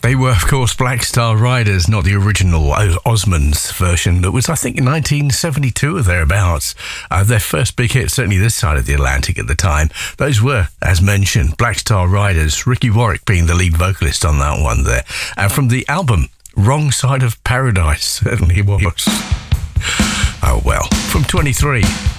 They were, of course, Black Star Riders, not the original Osmonds version. That was, I think, in 1972 or thereabouts. Their first big hit, certainly this side of the Atlantic at the time. Those were, as mentioned, Black Star Riders, Ricky Warwick being the lead vocalist on that one there. And from the album, Wrong Side of Paradise, certainly was. Oh well, from 23.